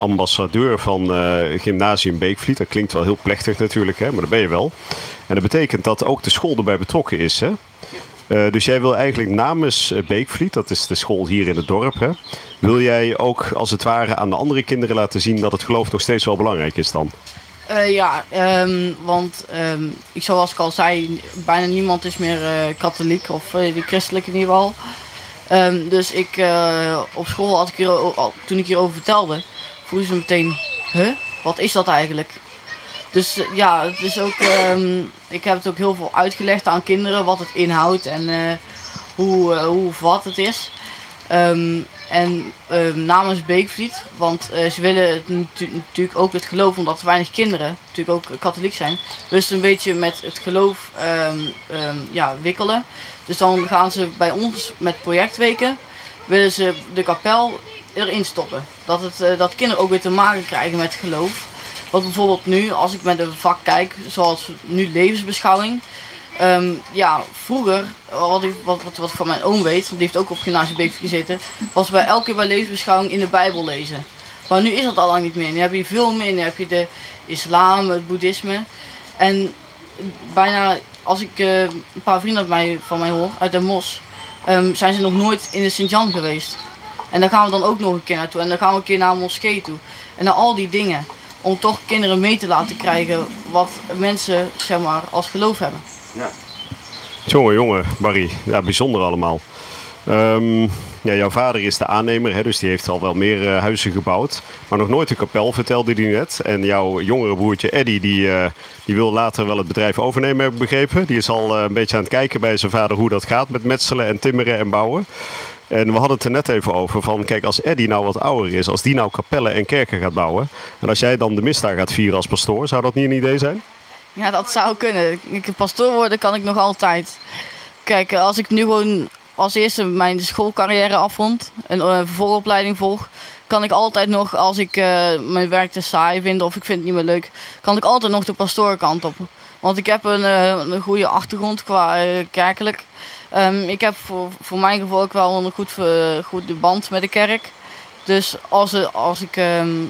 ambassadeur van Gymnasium Beekvliet. Dat klinkt wel heel plechtig natuurlijk, hè? Maar dat ben je wel. En dat betekent dat ook de school erbij betrokken is, hè? Dus jij wil eigenlijk namens Beekvliet, dat is de school hier in het dorp, hè? Wil jij ook als het ware aan de andere kinderen laten zien dat het geloof nog steeds wel belangrijk is dan? Want zoals ik al zei, bijna niemand is meer katholiek of christelijk in ieder geval. Dus op school, toen ik hierover vertelde, vroegen ze meteen, wat is dat eigenlijk? Dus het is ook, ik heb het ook heel veel uitgelegd aan kinderen wat het inhoudt en hoe of wat het is. Namens Beekvliet, want ze willen natuurlijk ook het geloof, omdat weinig kinderen natuurlijk ook katholiek zijn, dus een beetje met het geloof wikkelen. Dus dan gaan ze bij ons met projectweken, willen ze de kapel erin stoppen. Dat kinderen ook weer te maken krijgen met geloof. Want bijvoorbeeld nu, als ik met een vak kijk, zoals nu levensbeschouwing. Vroeger, wat van mijn oom weet, want die heeft ook op Gymnasium Beekvliet gezeten, was bij elke keer bij levensbeschouwing in de Bijbel lezen. Maar nu is dat al lang niet meer. Nu heb je veel meer. Nu heb je de islam, het boeddhisme. En bijna, als ik een paar vrienden van mij hoor, uit Den Bosch, zijn ze nog nooit in de Sint-Jan geweest. En daar gaan we dan ook nog een keer naartoe. En dan gaan we een keer naar een moskee toe. En naar al die dingen. Om toch kinderen mee te laten krijgen wat mensen, zeg maar, als geloof hebben. Ja. Jongen, Barry. Ja, bijzonder allemaal. Jouw vader is de aannemer, hè, dus die heeft al wel meer huizen gebouwd. Maar nog nooit een kapel, vertelde hij net. En jouw jongere broertje Eddy, die wil later wel het bedrijf overnemen, heb ik begrepen. Die is al een beetje aan het kijken bij zijn vader hoe dat gaat met metselen en timmeren en bouwen. En we hadden het er net even over van, kijk, als Eddy nou wat ouder is, als die nou kapellen en kerken gaat bouwen, en als jij dan de misdaad gaat vieren als pastoor, zou dat niet een idee zijn? Ja, dat zou kunnen. Pastoor worden kan ik nog altijd. Kijk, als ik nu gewoon als eerste mijn schoolcarrière afrond en een vervolgopleiding volg, kan ik altijd nog, als ik mijn werk te saai vind of ik vind het niet meer leuk, kan ik altijd nog de pastoorkant op. Want ik heb een goede achtergrond qua kerkelijk. Ik heb voor mijn gevoel ook wel een goede band met de kerk. Dus als ik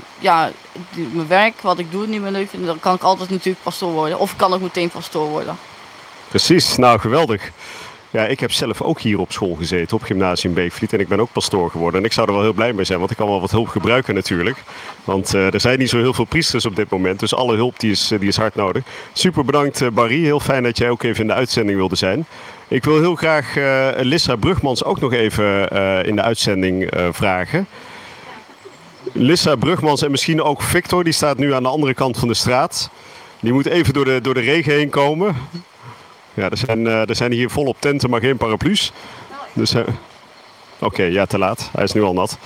mijn werk, wat ik doe, niet meer leuk vind, dan kan ik altijd natuurlijk pastoor worden. Of ik kan ook meteen pastoor worden. Precies, nou geweldig. Ja, ik heb zelf ook hier op school gezeten, op Gymnasium Beekvliet. En ik ben ook pastoor geworden. En ik zou er wel heel blij mee zijn, want ik kan wel wat hulp gebruiken natuurlijk. Want er zijn niet zo heel veel priesters op dit moment. Dus alle hulp die is hard nodig. Super bedankt Barry, heel fijn dat jij ook even in de uitzending wilde zijn. Ik wil heel graag Lissa Brugmans ook nog even in de uitzending vragen. Lissa Brugmans en misschien ook Victor, die staat nu aan de andere kant van de straat. Die moet even door de regen heen komen. Ja, er zijn hier volop tenten, maar geen paraplu's. Dus, Oké, te laat. Hij is nu al nat.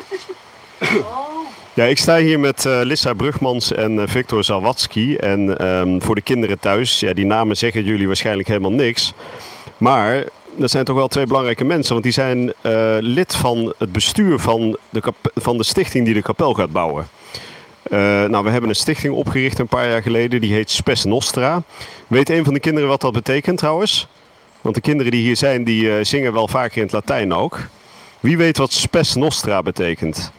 Ja, ik sta hier met Lissa Brugmans en Victor Zawadzki. En voor de kinderen thuis, ja, die namen zeggen jullie waarschijnlijk helemaal niks. Maar dat zijn toch wel twee belangrijke mensen. Want die zijn lid van het bestuur van de stichting die de kapel gaat bouwen. We hebben een stichting opgericht een paar jaar geleden. Die heet Spes Nostra. Weet een van de kinderen wat dat betekent trouwens? Want de kinderen die hier zijn, die zingen wel vaker in het Latijn ook. Wie weet wat Spes Nostra betekent?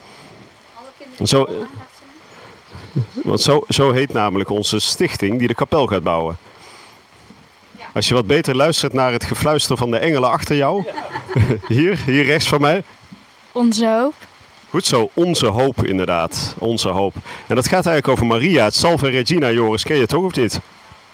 Zo heet namelijk onze stichting die de kapel gaat bouwen. Als je wat beter luistert naar het gefluister van de engelen achter jou. Hier rechts van mij. Onze hoop. Goed zo, onze hoop inderdaad. Onze hoop. En dat gaat eigenlijk over Maria, het Salve Regina, Joris. Ken je het toch of niet?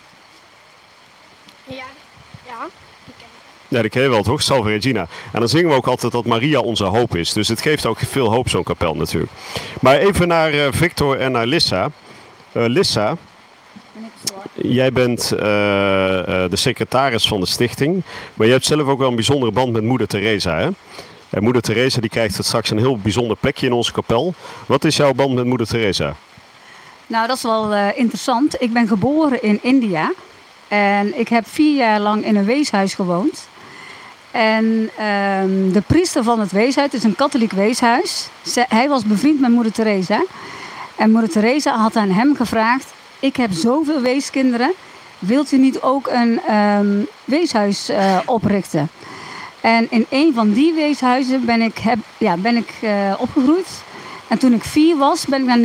Ja. Ja, dat ken je wel toch? Salve Regina. En dan zingen we ook altijd dat Maria onze hoop is. Dus het geeft ook veel hoop, zo'n kapel natuurlijk. Maar even naar Victor en naar Lissa. Lissa, jij bent de secretaris van de stichting. Maar je hebt zelf ook wel een bijzondere band met moeder Teresa, hè? En moeder Teresa die krijgt straks een heel bijzonder plekje in onze kapel. Wat is jouw band met moeder Teresa? Nou, dat is wel interessant. Ik ben geboren in India. En ik heb 4 jaar lang in een weeshuis gewoond. En de priester van het weeshuis, het is een katholiek weeshuis. Hij was bevriend met moeder Teresa. En moeder Teresa had aan hem gevraagd: ik heb zoveel weeskinderen. Wilt u niet ook een weeshuis oprichten? En in een van die weeshuizen ben ik opgegroeid. En toen ik 4 was, ben ik naar